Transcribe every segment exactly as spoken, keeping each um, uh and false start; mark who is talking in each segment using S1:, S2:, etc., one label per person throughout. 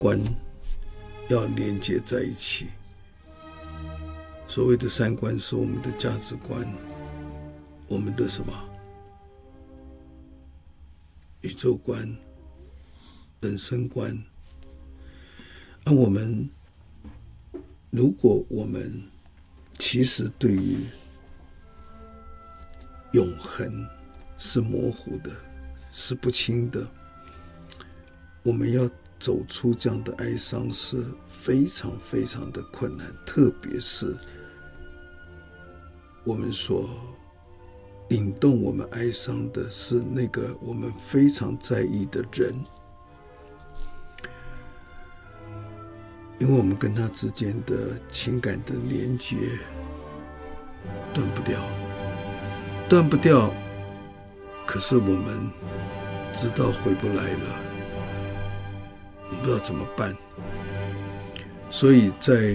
S1: 观要连接在一起。所谓的三观是我们的价值观，我们的什么宇宙观、人生观。那我们如果我们其实对于永恒是模糊的，是不清的，我们要走出这样的哀伤是非常非常的困难，特别是我们所引动我们哀伤的是那个我们非常在意的人，因为我们跟他之间的情感的连结断不掉，断不掉，可是我们知道回不来了，我们不知道怎么办。所以在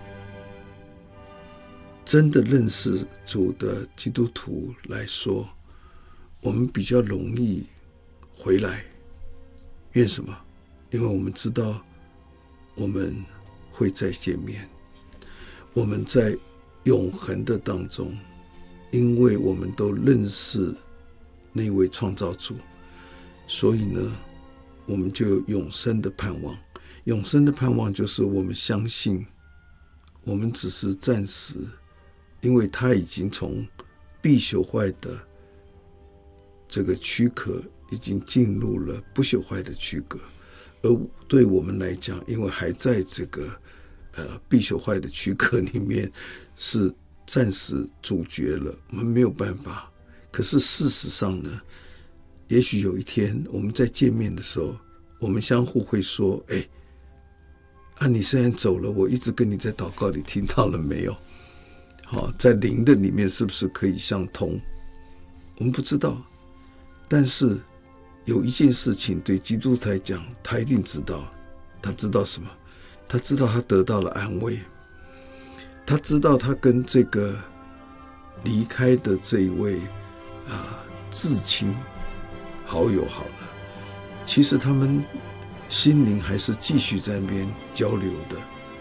S1: 真的认识主的基督徒来说，我们比较容易回来。因为什么？因为我们知道我们会再见面，我们在永恒的当中，因为我们都认识那位创造主，所以呢，我们就有永生的盼望。永生的盼望就是我们相信，我们只是暂时，因为他已经从必朽坏的这个躯壳已经进入了不朽坏的躯壳，而对我们来讲，因为还在这个呃必朽坏的躯壳里面，是暂时主角了，我们没有办法。可是事实上呢，也许有一天我们在见面的时候，我们相互会说，哎，啊你虽然走了，我一直跟你在祷告里听到了没有？好，在灵的里面是不是可以相通？我们不知道，但是有一件事情对基督徒来讲，他一定知道。他知道什么？他知道他得到了安慰，他知道他跟这个离开的这一位啊至亲好友好了，其实他们心灵还是继续在那边交流的，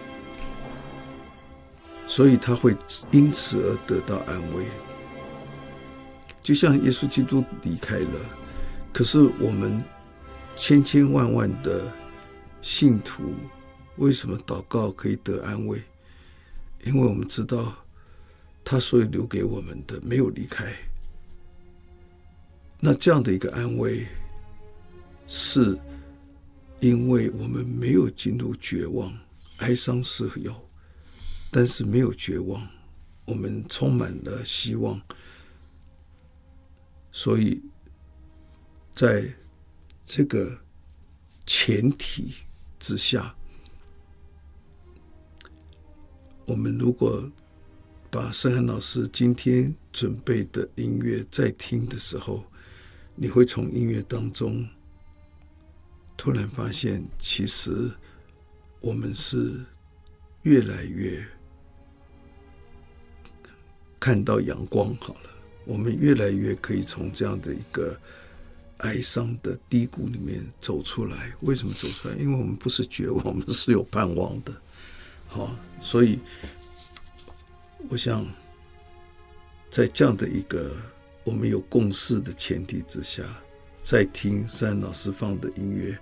S1: 所以他会因此而得到安慰。就像耶稣基督离开了，可是我们千千万万的信徒为什么祷告可以得安慰？因为我们知道他所以留给我们的没有离开。那这样的一个安慰，是因为我们没有进入绝望，哀伤是有，但是没有绝望，我们充满了希望。所以在这个前提之下，我们如果把圣涵老师今天准备的音乐在听的时候，你会从音乐当中突然发现，其实我们是越来越看到阳光好了，我们越来越可以从这样的一个哀伤的低谷里面走出来。为什么走出来？因为我们不是绝望，我们是有盼望的。好，所以我想在这样的一个我们有共识的前提之下，再听圣涵老师放的音乐，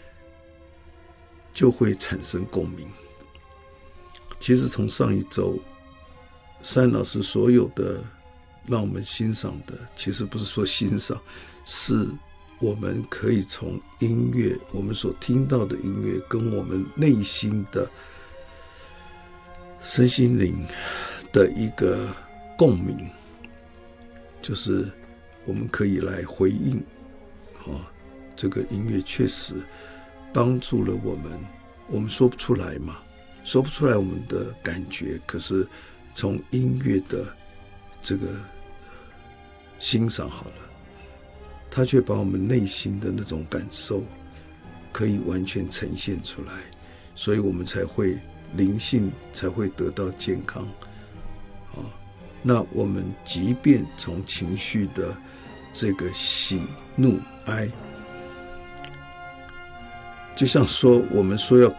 S1: 就会产生共鸣。其实从上一周圣涵老师所有的让我们欣赏的，其实不是说欣赏，是我们可以从音乐，我们所听到的音乐跟我们内心的身心灵的一个共鸣，就是我们可以来回应、哦、这个音乐确实帮助了我们。我们说不出来嘛，说不出来我们的感觉，可是从音乐的这个、呃、欣赏好了，它却把我们内心的那种感受可以完全呈现出来，所以我们才会灵性才会得到健康。哦、那我们即便从情绪的这个喜怒哀就像说我们说要